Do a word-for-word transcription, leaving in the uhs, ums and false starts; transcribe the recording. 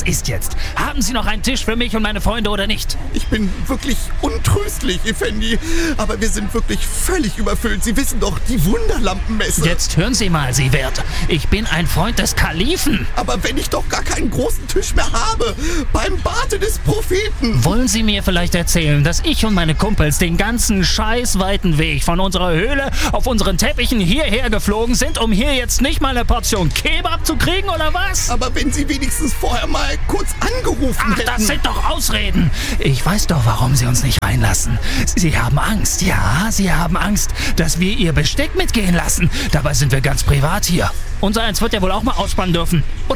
ist jetzt? Haben Sie noch einen Tisch für mich und meine Freunde oder nicht? Ich bin wirklich untröstlich, Effendi. Aber wir sind wirklich völlig überfüllt. Sie wissen doch, die Wunderlampenmesse. Jetzt hören Sie mal, Sie Wert. Ich bin ein Freund des Kalifen. Aber wenn ich doch gar keinen großen Tisch mehr habe, beim Bate des Propheten. Wollen Sie mir vielleicht erzählen, dass ich und meine Kumpels den ganzen scheißweiten Weg von unserer Höhle auf unseren Teppichen hierher geflogen sind, um hier jetzt nicht mal eine Portion Kebab zu kriegen, oder was? Aber wenn Sie wenigstens vorher mal kurz angerufen Ach, hätten. das sind doch Ausreden. Ich weiß doch, warum Sie uns nicht reinlassen. Sie haben Angst, ja, Sie haben Angst, dass wir Ihr Besteck mitgehen lassen. Dabei sind wir ganz privat hier. Unser eins wird ja wohl auch mal ausspannen dürfen. Oder